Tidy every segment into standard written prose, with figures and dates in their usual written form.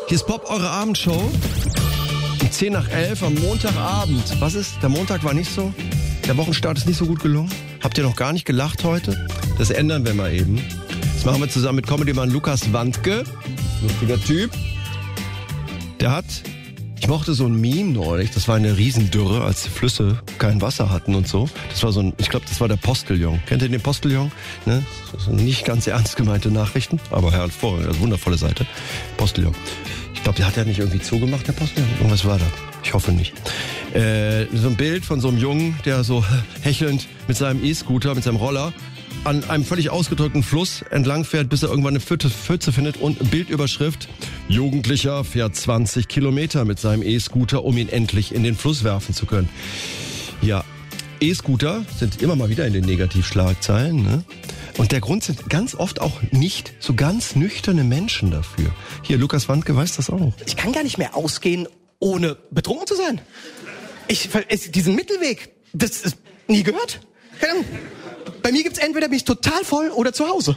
Hier ist Bob, eure Abendshow. Um 10 nach 11 am Montagabend. Was ist? Der Montag war nicht so? Der Wochenstart ist nicht so gut gelungen? Habt ihr noch gar nicht gelacht heute? Das ändern wir mal eben. Das machen wir zusammen mit Comedy-Mann Lukas Wandke. Lustiger Typ. Der hat... Ich mochte so ein Meme neulich, das war eine Riesendürre, als die Flüsse kein Wasser hatten und so. Das war so ein, ich glaube, das war der Postillon. Kennt ihr den Postillon? Ne? Das sind nicht ganz ernst gemeinte Nachrichten, aber hervorragend, wundervolle Seite. Postillon. Ich glaube, der hat ja nicht irgendwie zugemacht, der Postillon. Irgendwas war da. Ich hoffe nicht. So ein Bild von so einem Jungen, der so hechelnd mit seinem E-Scooter, mit seinem Roller an einem völlig ausgedrückten Fluss entlang fährt, bis er irgendwann eine Pfütze findet und Bildüberschrift: Jugendlicher fährt 20 Kilometer mit seinem E-Scooter, um ihn endlich in den Fluss werfen zu können. Ja, E-Scooter sind immer mal wieder in den Negativschlagzeilen, ne? Und der Grund sind ganz oft auch nicht so ganz nüchterne Menschen dafür. Hier, Lukas Wandke weiß das auch. Ich kann gar nicht mehr ausgehen, ohne betrunken zu sein. Diesen Mittelweg, das ist nie gehört. Bei mir gibt's entweder bin ich total voll oder zu Hause.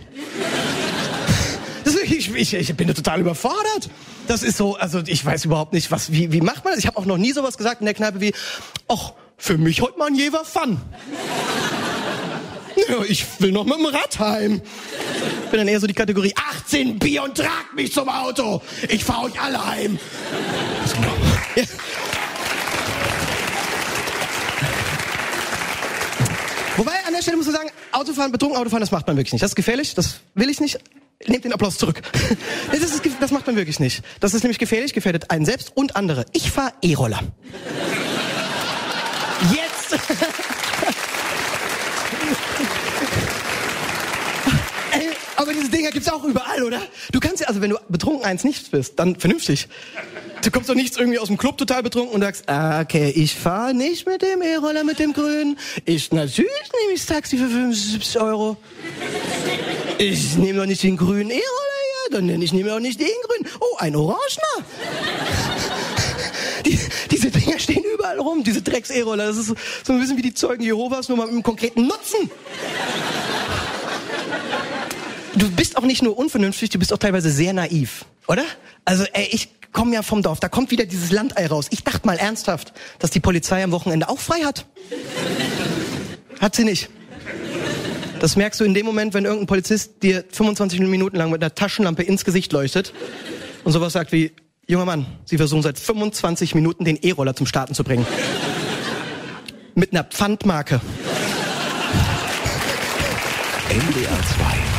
Ich bin total überfordert. Das ist so, also ich weiß überhaupt nicht, wie macht man das? Ich habe auch noch nie sowas gesagt in der Kneipe wie, ach, für mich heute mal ein Jever Fun. Ja, ich will noch mit dem Rad heim. Bin dann eher so die Kategorie 18 Bier und tragt mich zum Auto. Ich fahr euch alle heim. Ja. Wobei, an der Stelle muss man sagen, betrunken Autofahren, das macht man wirklich nicht. Das ist gefährlich, das will ich nicht. Nehmt den Applaus zurück. Das macht man wirklich nicht. Das ist nämlich gefährlich, gefährdet einen selbst und andere. Ich fahre E-Roller. Jetzt! Aber diese Dinger gibt's auch überall, oder? Du kannst ja, also wenn du betrunken eins nicht bist, dann vernünftig. Du kommst doch nicht irgendwie aus dem Club total betrunken und sagst, okay, ich fahre nicht mit dem E-Roller, mit dem Grünen. Natürlich nehme ich das Taxi für 75 €. Ich nehme doch nicht den grünen E-Roller hier, ich nehme auch nicht den grünen. Oh, ein Orangener. Diese Dinger stehen überall rum, diese Drecks-E-Roller. Das ist so ein bisschen wie die Zeugen Jehovas, nur mal mit einem konkreten Nutzen. Du bist auch nicht nur unvernünftig, du bist auch teilweise sehr naiv, oder? Also, ich komme ja vom Dorf, da kommt wieder dieses Landei raus. Ich dachte mal ernsthaft, dass die Polizei am Wochenende auch frei hat. Hat sie nicht. Das merkst du in dem Moment, wenn irgendein Polizist dir 25 Minuten lang mit einer Taschenlampe ins Gesicht leuchtet und sowas sagt wie, junger Mann, Sie versuchen seit 25 Minuten den E-Roller zum Starten zu bringen. Mit einer Pfandmarke. NDR 2